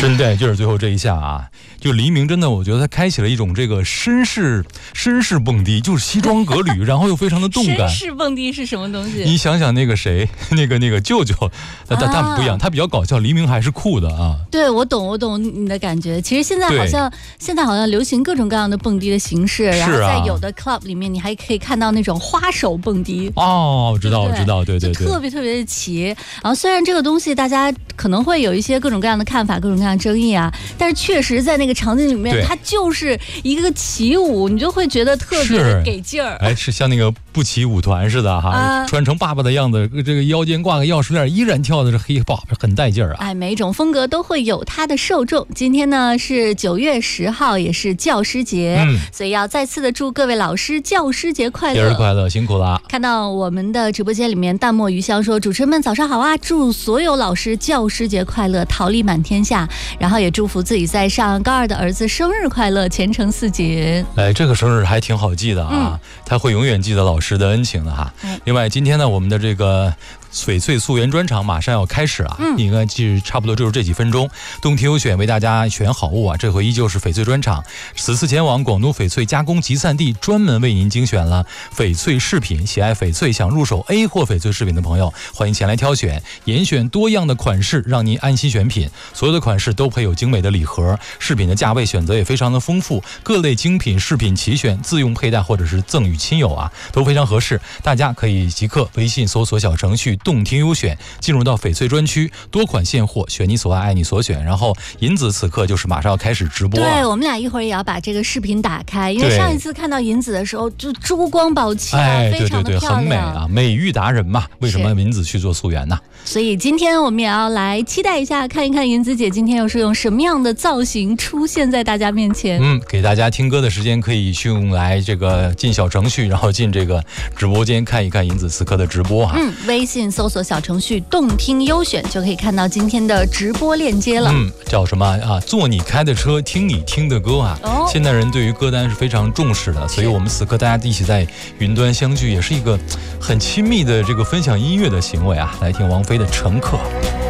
真带劲儿！最后这一下啊，就黎明真的，我觉得他开启了一种这个绅士蹦迪，就是西装革履，然后又非常的动感。 绅士蹦迪是什么东西？ 你想想那个谁，那个舅舅，他不一样，他比较搞笑，黎明还是酷的啊。 对，我懂你的感觉。其实现在好像流行各种各样的蹦迪的形式，然后在有的 club 里面，你还可以看到那种花手蹦迪。 哦，我知道，对， 特别的齐。然后虽然这个东西大家可能会有一些各种各样的看法，各种各样的争议啊，但是确实在那个场景里面，它就是一个起舞，你就会觉得特别的给劲儿。 哎，是像那个不起舞团似的哈，穿成爸爸的样子，这个腰间挂个钥匙链，依然跳的是 hip hop， 很带劲儿啊。 哎，每一种风格都会有它的受众。今天呢是9月10号，也是教师节，所以要再次的祝各位老师教师节快乐， 节日快乐，辛苦了。 看到我们的直播间里面淡漠余香说，主持人们早上好啊，祝所有老师教师节快乐，桃李满天下，然后也祝福自己在上高2的儿子生日快乐，前程似锦。 哎，这个生日还挺好记的啊，他会永远记得老师的恩情的哈。另外今天呢，我们的这个翡翠溯源专场马上要开始啊，应该是差不多就是这几分钟。动听优选为大家选好物啊，这回依旧是翡翠专场。此次前往广东翡翠加工集散地，专门为您精选了翡翠饰品。喜爱翡翠想入手 A 货翡翠饰品的朋友，欢迎前来挑选，严选多样的款式，让您安心选品。所有的款式都配有精美的礼盒，饰品的价位选择也非常的丰富，各类精品饰品齐全，自用佩戴或者是赠与亲友啊，都非常合适。大家可以即刻微信搜索小程序动听优选，进入到翡翠专区，多款现货，选你所爱，爱你所选。然后银子此刻就是马上要开始直播， 对，我们俩一会儿也要把这个视频打开，因为上一次看到银子的时候就珠光宝气啊，非常的漂亮， 很美啊，美玉达人嘛，为什么银子去做溯源呢？ 所以今天我们也要来期待一下，看一看银子姐今天又是用什么样的造型出现在大家面前。 给大家听歌的时间可以去用来这个进小程序，然后进这个直播间看一看银子此刻的直播哈。 微信搜索小程序动听优选就可以看到今天的直播链接了。 叫什么啊？坐你开的车，听你听的歌啊。现代人对于歌单是非常重视的，所以我们此刻大家一起在云端相聚，也是一个很亲密的这个分享音乐的行为啊。来听王菲的《乘客》。